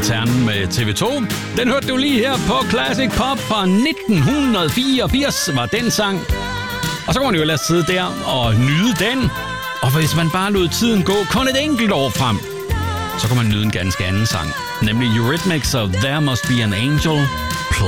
Ternen med TV2. Den hørte du lige her på Classic Pop fra 1984, var den sang. Og så kan man jo lade sidde der og nyde den. Og hvis man bare lod tiden gå kun et enkelt år frem, så kan man nyde en ganske anden sang. Nemlig Eurythmics of There Must Be an Angel